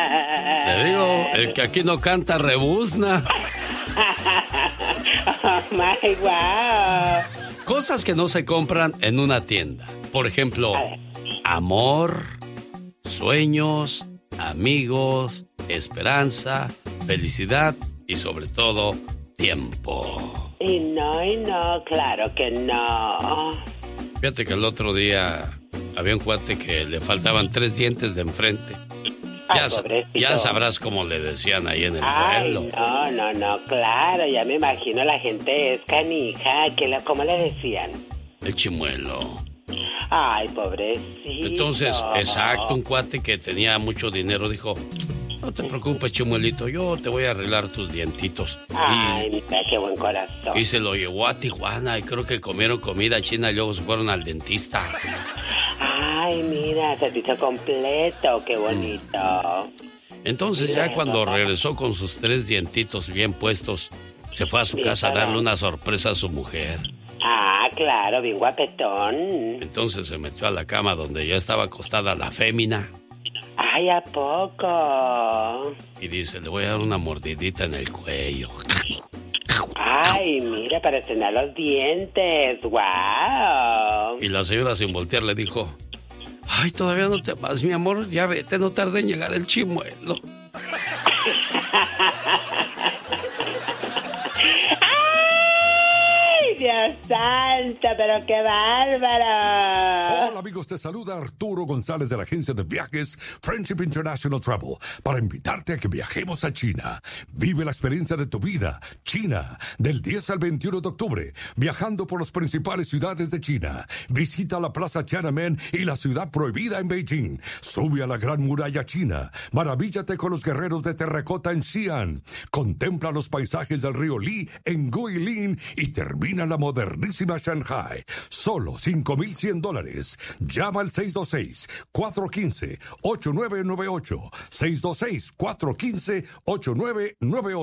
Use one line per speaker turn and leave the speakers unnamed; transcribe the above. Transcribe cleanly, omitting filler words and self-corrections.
Le digo, el que aquí no canta rebuzna.
Oh my wow.
Cosas que no se compran en una tienda. Por ejemplo, amor, sueños, amigos, esperanza, felicidad y sobre todo, tiempo.
Y no, claro que no.
Fíjate que el otro día había un cuate que le faltaban 3 dientes de enfrente. Ya sabrás cómo le decían ahí en el pueblo.
No, claro, ya me imagino, la gente es canija, ¿cómo le decían?
El chimuelo.
Ay, pobrecito.
Entonces, exacto, un cuate que tenía mucho dinero dijo, no te preocupes, chimuelito, yo te voy a arreglar tus dientitos.
Ay, mira, qué buen corazón.
Y se lo llevó a Tijuana y creo que comieron comida china y luego se fueron al dentista.
Ay, mira, servicio completo, qué bonito.
Entonces ya cuando regresó con sus 3 dientitos bien puestos, se fue a su casa a darle una sorpresa a su mujer.
Ah, claro, bien guapetón.
Entonces se metió a la cama donde ya estaba acostada la fémina.
Ay, ¿a poco?
Y dice, le voy a dar una mordidita en el cuello.
Ay, mira, para estrenar los dientes, wow.
Y la señora sin voltear le dijo, ay, todavía no te vas, mi amor, ya vete, no tarde en llegar el chimuelo.
Dios santo, pero qué bárbaro.
Hola amigos, te saluda Arturo González de la agencia de viajes Friendship International Travel para invitarte a que viajemos a China. Vive la experiencia de tu vida, China, del 10 al 21 de octubre, viajando por las principales ciudades de China. Visita la Plaza Tiananmen y la ciudad prohibida en Beijing. Sube a la Gran Muralla China. Maravíllate con los guerreros de terracota en Xi'an. Contempla los paisajes del río Li en Guilin y termina la modernísima Shanghai. Solo $5,100. Llama al 626-415-8998. 626-415-8998.